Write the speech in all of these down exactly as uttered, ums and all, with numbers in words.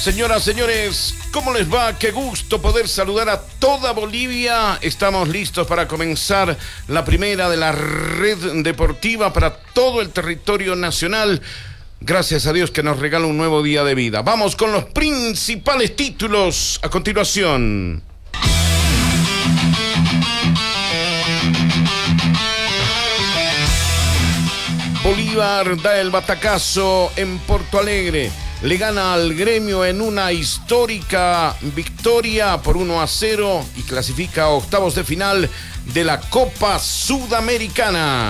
Señoras, señores, ¿cómo les va? Qué gusto poder saludar a toda Bolivia. Estamos listos para comenzar la primera de la red deportiva para todo el territorio nacional. Gracias a Dios que nos regala un nuevo día de vida. Vamos con los principales títulos a continuación. Bolívar da el batacazo en Porto Alegre. Le gana al Gremio en una histórica victoria por uno a cero y clasifica a octavos de final de la Copa Sudamericana.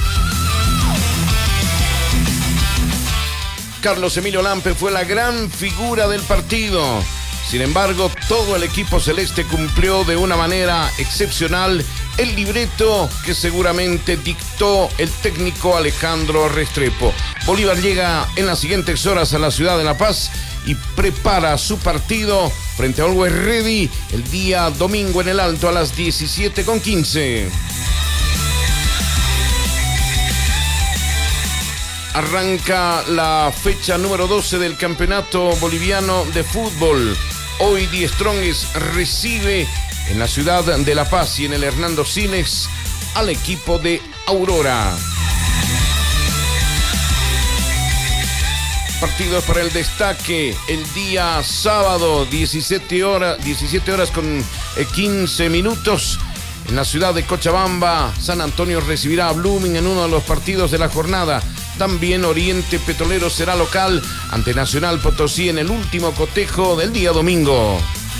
Carlos Emilio Lampe fue la gran figura del partido. Sin embargo, todo el equipo celeste cumplió de una manera excepcional el libreto que seguramente dictó el técnico Alejandro Restrepo. Bolívar llega en las siguientes horas a la ciudad de La Paz y prepara su partido frente a Always Ready el día domingo en el Alto a las diecisiete con quince. Arranca la fecha número doce del Campeonato Boliviano de Fútbol. Hoy Die Strongest recibe en la ciudad de La Paz y en el Hernando Siles al equipo de Aurora. Partidos para el destaque el día sábado, diecisiete horas, diecisiete horas con quince minutos. En la ciudad de Cochabamba, San Antonio recibirá a Blooming en uno de los partidos de la jornada. También Oriente Petrolero será local ante Nacional Potosí en el último cotejo del día domingo.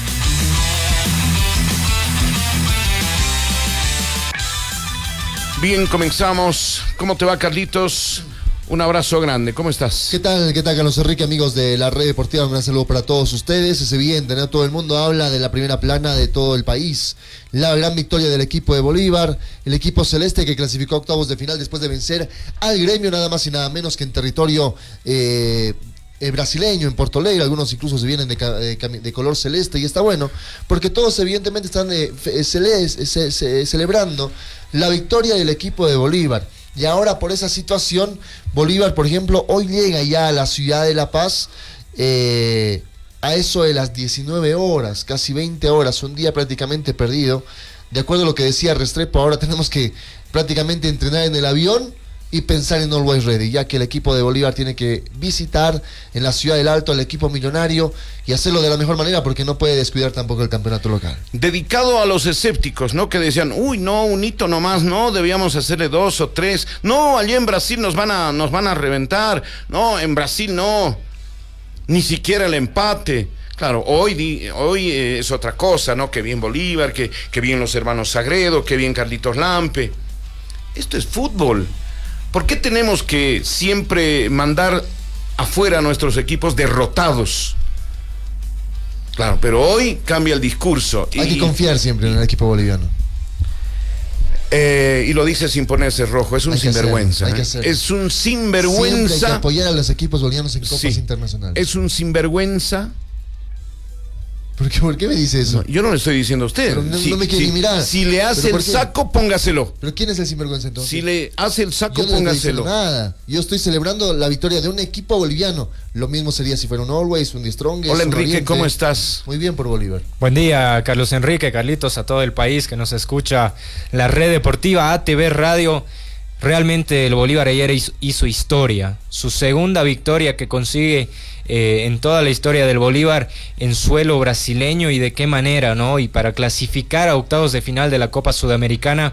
Bien, comenzamos. ¿Cómo te va, Carlitos? Un abrazo grande, ¿cómo estás? ¿Qué tal? ¿Qué tal, Carlos Enrique, amigos de la Red Deportiva? Un gran saludo para todos ustedes. Es evidente, ¿no? Todo el mundo habla de la primera plana de todo el país. La gran victoria del equipo de Bolívar, el equipo celeste que clasificó a octavos de final después de vencer al Gremio, nada más y nada menos que en territorio eh, eh, brasileño, en Porto Alegre. Algunos incluso se vienen de, de, de color celeste y está bueno, porque todos evidentemente están eh, cele, ce, ce, celebrando la victoria del equipo de Bolívar. Y ahora por esa situación, Bolívar, por ejemplo, hoy llega ya a la ciudad de La Paz eh, a eso de las diecinueve horas, casi veinte horas, un día prácticamente perdido. De acuerdo a lo que decía Restrepo, ahora tenemos que prácticamente entrenar en el avión y pensar en Always Ready, ya que el equipo de Bolívar tiene que visitar en la ciudad del Alto al equipo millonario y hacerlo de la mejor manera porque no puede descuidar tampoco el campeonato local. Dedicado a los escépticos, ¿no? Que decían, uy, no, un hito nomás, no, debíamos hacerle dos o tres, no, allí en Brasil nos van a, nos van a reventar, no, en Brasil no, ni siquiera el empate. Claro, hoy, hoy eh, es otra cosa, ¿no? Que bien Bolívar, que, que bien los hermanos Sagredo, que bien Carlitos Lampe. Esto es fútbol. ¿Por qué tenemos que siempre mandar afuera a nuestros equipos derrotados? Claro, pero hoy cambia el discurso. Hay y, que confiar siempre en el equipo boliviano. Eh, y lo dice sin ponerse rojo, es un hay sinvergüenza. Hacerlo, ¿eh? Hay es un sinvergüenza. Siempre hay que apoyar a los equipos bolivianos en copas sí, internacionales. Es un sinvergüenza. ¿Por qué, ¿Por qué me dice eso? No, yo no le estoy diciendo a usted. Pero no, si, no me quiere si, ni mirar. Si le hace el saco, póngaselo. ¿Pero quién es el sinvergüenza entonces? Si le hace el saco, yo no póngaselo. No nada. Yo estoy celebrando la victoria de un equipo boliviano. Lo mismo sería si fuera un Always, un The Strongest. Hola, Enrique, Oriente. ¿cómo estás? Muy bien por Bolívar. Buen día, Carlos Enrique, Carlitos, a todo el país que nos escucha. La Red Deportiva A T V Radio. Realmente el Bolívar ayer hizo, hizo historia. Su segunda victoria que consigue eh, en toda la historia del Bolívar en suelo brasileño, y de qué manera, ¿no? Y para clasificar a octavos de final de la Copa Sudamericana,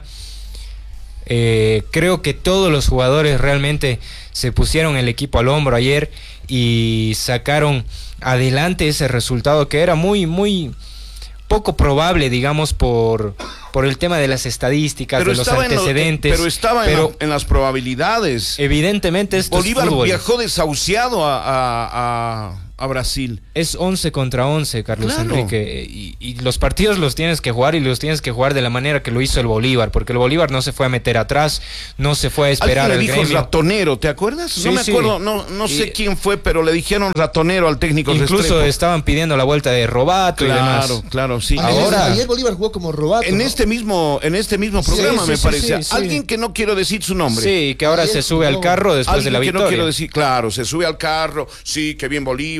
eh, creo que todos los jugadores realmente se pusieron el equipo al hombro ayer y sacaron adelante ese resultado que era muy, muy poco probable, digamos, por, por el tema de las estadísticas, pero de los antecedentes. Lo, pero estaba pero en, la, en las probabilidades. Evidentemente esto Bolívar es fútbol. Viajó desahuciado a, a, a, a Brasil. Es once contra once, Carlos claro. Enrique, y, y los partidos los tienes que jugar, y los tienes que jugar de la manera que lo hizo el Bolívar, porque el Bolívar no se fue a meter atrás, no se fue a esperar al Gremio. Le dijo ratonero, ¿te acuerdas? Sí, no me sí. acuerdo, no, no sé y, quién fue, pero le dijeron ratonero al técnico Incluso Restrepo. Estaban pidiendo la vuelta de Robato claro, y demás. Claro, claro, sí. Ahora, ayer Bolívar jugó como Robato, En ¿no? este mismo, en este mismo programa, sí, sí, me sí, parece. sí, sí. Alguien que no quiero decir su nombre. Sí, que ahora Ayer se sube jugó. al carro después Alguien de la que victoria. no quiero decir, claro, se sube al carro, sí, que bien Bolívar.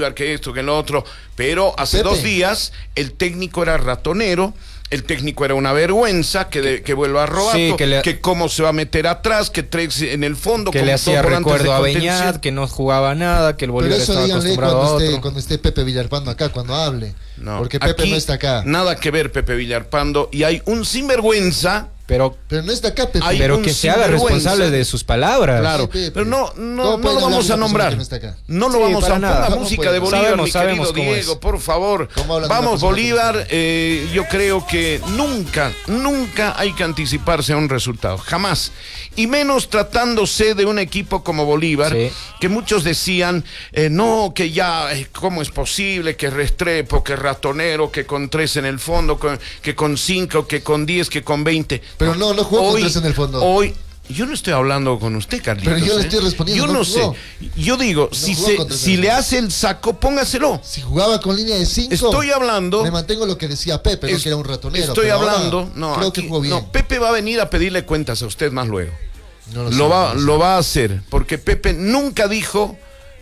Bolívar, que esto, que lo otro, pero hace Pepe. dos días el técnico era ratonero, el técnico era una vergüenza, que, de, que vuelva a robar, Sí, que, le- que cómo se va a meter atrás, que tres en el fondo, que como le dos hacía volantes recuerdo de a contención. Beñat, que no jugaba nada, que el Pero Bolívar eso estaba díganle acostumbrado cuando a esté, otro. cuando esté Pepe Villarpando acá, cuando hable. No, Porque Pepe aquí no está acá. Nada que ver Pepe Villarpando, y hay un sinvergüenza. Pero, Pero no está acá, Pepe. Hay pero un que se haga sinvergüenza. responsable de sus palabras. Claro, Sí, Pepe. pero no, no, ¿Cómo no pueden lo hablar vamos de a una persona nombrar. que no está acá? No lo Sí, vamos para a nada. poner ¿Cómo música puede? de Bolívar, Sabemos, mi sabemos querido cómo es. Diego, por favor. ¿Cómo hablan de una Vamos, persona que no está Bolívar, acá? eh, yo creo que nunca, nunca hay que anticiparse a un resultado, jamás. Y menos tratándose de un equipo como Bolívar, Sí. que muchos decían, eh, no, que ya, eh, ¿cómo es posible que Restrepo, que Ratonero, que con tres en el fondo, con- que con cinco, que con diez, que con veinte? Pero no, no jugó con tres en el fondo. Hoy, yo no estoy hablando con usted, Carlitos. Pero yo le ¿eh? estoy respondiendo, Yo no no, jugó. sé. Yo digo, si, jugó se, contra si ese le equipo. hace el saco, póngaselo. Si jugaba con línea de cinco, Estoy hablando. me mantengo lo que decía Pepe, no es- que era un ratonero. Estoy pero ahora hablando. No, creo aquí- que jugó bien. no, Pepe va a venir a pedirle cuentas a usted más luego. No Lo, sé, va, no sé. lo va a hacer. Porque Pepe nunca dijo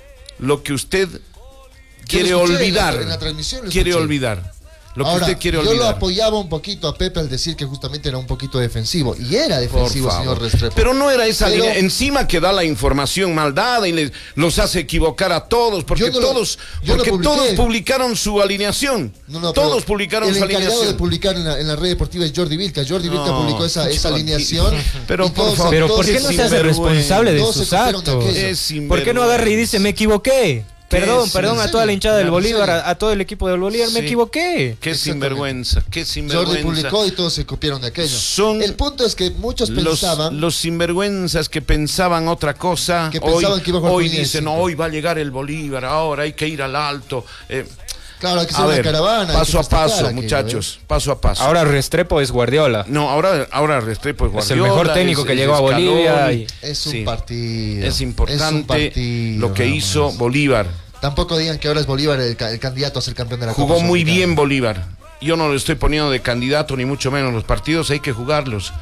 lo que usted quiere escuché en la- olvidar. en la transmisión lo quiere escuché. olvidar. Lo Ahora, que usted quiere yo lo olvidar. apoyaba un poquito a Pepe al decir que justamente era un poquito defensivo. Y era Por defensivo, favor. señor Restrepo. Pero no era esa Pero- línea. Encima que da la información mal dada y les, los hace equivocar a todos, porque Yo no lo- todos, yo lo porque publiqué. todos publicaron su alineación. No, no, pero todos publicaron el su encargado alineación. de publicar en la, en la red deportiva es Jordi Vilca. Jordi Vilca No, publicó esa, esa Jordi. alineación. Pero, y por todos- favor. Pero todos ¿por qué se no se hace sinvergüenza. responsable de Todos sus se cogieron de actos? aquello. Es ¿Por qué no agarra y dice, me equivoqué? Perdón, Qué perdón a sinvergüenza. toda la hinchada del Claro, Bolívar, serio. a, a todo el equipo del Bolívar, me Sí. equivoqué. Qué Exactamente. sinvergüenza, qué Jordi sinvergüenza. publicó y todos se copiaron de aquello. Son El punto es que muchos Los, pensaban los sinvergüenzas que pensaban otra cosa, Que hoy, pensaban que iba a jugar hoy con línea de dicen, no, cinco. hoy va a llegar el Bolívar, ahora hay que ir al alto. Eh, Claro, hay que a hacer una ver, caravana. hay que paso a festejar paso, aquello, muchachos, paso a paso. Ahora Restrepo es Guardiola. No, ahora, ahora Restrepo es Es el Guardiola. mejor técnico que es llegó a Scaloni. Bolivia y- ¿eh? Es un Sí. partido. Es importante Es un partido, lo que nada hizo más. Bolívar. Tampoco digan que ahora es Bolívar el, ca- el candidato a ser campeón de la Copa Jugó muy Sudamericana. bien Bolívar. Yo no lo estoy poniendo de candidato, ni mucho menos. Los partidos hay que jugarlos.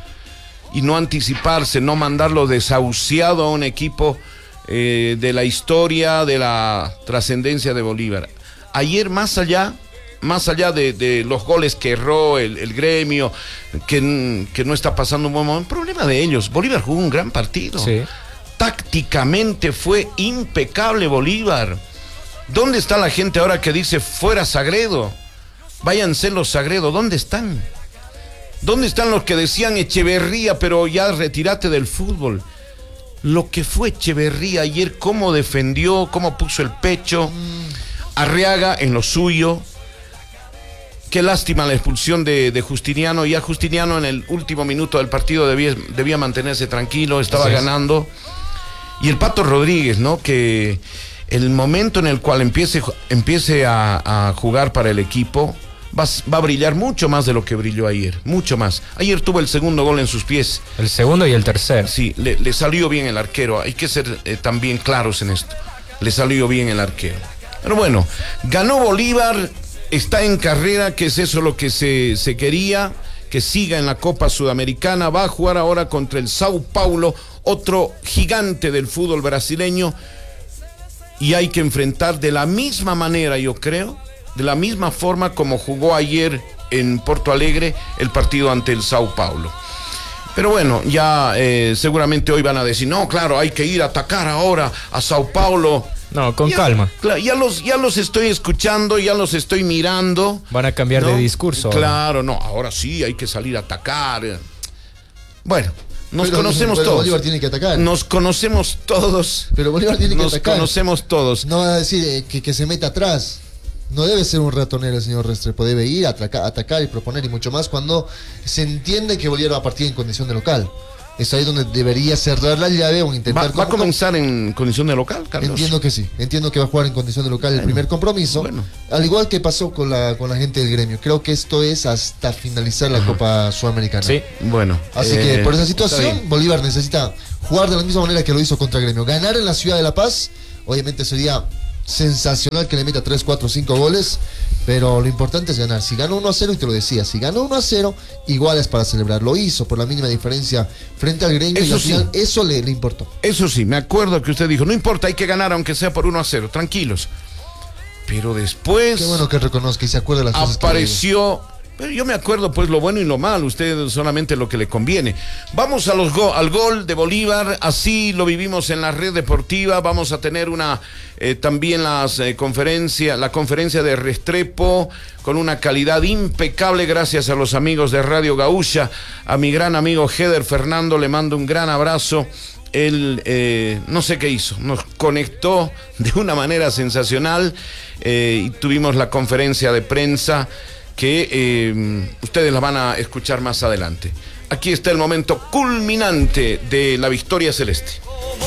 Y no anticiparse, no mandarlo desahuciado a un equipo eh, de la historia, de la trascendencia de Bolívar. Ayer, más allá, más allá de, de los goles que erró el, el gremio, que, que no está pasando un buen momento, problema de ellos. Bolívar jugó un gran partido. Sí. Tácticamente fue impecable Bolívar. ¿Dónde está la gente ahora que dice fuera Sagredo? Váyanse los Sagredo, ¿dónde están? ¿Dónde están los que decían Echeverría, pero ya retírate del fútbol? Lo que fue Echeverría ayer, cómo defendió, cómo puso el pecho. Arriaga en lo suyo. Qué lástima la expulsión de, de Justiniano. Ya Justiniano en el último minuto del partido debía, debía mantenerse tranquilo, estaba Así es. ganando. Y el Pato Rodríguez, ¿no? Que el momento en el cual empiece, empiece a, a jugar para el equipo va, va a brillar mucho más de lo que brilló ayer, mucho más. Ayer tuvo el segundo gol en sus pies. El segundo y el tercer. Sí, le, le salió bien el arquero. Hay que ser eh, también claros en esto. Le salió bien el arquero. Pero bueno, ganó Bolívar, está en carrera, que es eso lo que se, se quería, que siga en la Copa Sudamericana. Va a jugar ahora contra el Sao Paulo, otro gigante del fútbol brasileño. Y hay que enfrentar de la misma manera, yo creo, de la misma forma como jugó ayer en Porto Alegre el partido ante el Sao Paulo. Pero bueno, ya eh, seguramente hoy van a decir, no, claro, hay que ir a atacar ahora a Sao Paulo. No, con Ya- calma. Claro, ya los, ya los estoy escuchando, ya los estoy mirando. Van a cambiar ¿no? de discurso. ahora. Claro, no, ahora sí hay que salir a atacar. Bueno, nos Pero- conocemos pero todos. Bolívar tiene que atacar. Nos conocemos todos. Pero Bolívar tiene que Nos atacar. conocemos todos. No va a decir eh, que, que se meta atrás. No debe ser un ratonero el señor Restrepo. Debe ir a ataca- atacar y proponer, y mucho más cuando se entiende que Bolívar va a partir en condición de local. Es ahí donde debería cerrar la llave o intentar. ¿Va, va a convocar. comenzar en condición de local, Carlos? Entiendo que sí, entiendo que va a jugar en condición de local el primer compromiso, bueno. al igual que pasó con la con la gente del gremio. Creo que esto es hasta finalizar la Copa Sudamericana. Sí. Bueno. Así eh, que por esa está situación, bien. Bolívar necesita jugar de la misma manera que lo hizo contra Gremio. Ganar en la ciudad de La Paz, obviamente sería sensacional que le meta tres, cuatro, cinco goles, pero lo importante es ganar. Si gana uno a cero, y te lo decía, si gana uno a cero, igual es para celebrar. Lo hizo por la mínima diferencia frente al Gremio y Eso al sí. final eso le, le importó. Eso sí, me acuerdo que usted dijo, no importa, hay que ganar aunque sea por uno a cero, tranquilos. Pero después... Qué bueno que reconozca y se acuerde de las cosas que apareció... Pero yo me acuerdo pues lo bueno y lo malo, usted solamente lo que le conviene. Vamos a los go al gol de Bolívar, así lo vivimos en la red deportiva. Vamos a tener una eh, también las eh, conferencia, la conferencia de Restrepo con una calidad impecable gracias a los amigos de Radio Gaúcha. A mi gran amigo Heder Fernando le mando un gran abrazo. Él, eh, no sé qué hizo, nos conectó de una manera sensacional eh, y tuvimos la conferencia de prensa que eh, ustedes la van a escuchar más adelante. Aquí está el momento culminante de la victoria celeste.